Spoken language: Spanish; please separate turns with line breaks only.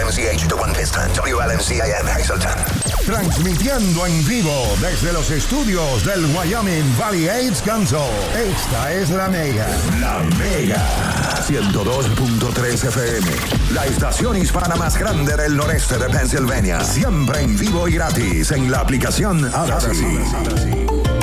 WNCH de One Piston, WLNCIM Hazleton.
Transmitiendo en vivo desde los estudios del Wyoming Valley AIDS Council. Esta es La Mega. La Mega. 102.3 FM. La estación hispana más grande del noreste de Pennsylvania. Siempre en vivo y gratis en la aplicación Odyssey.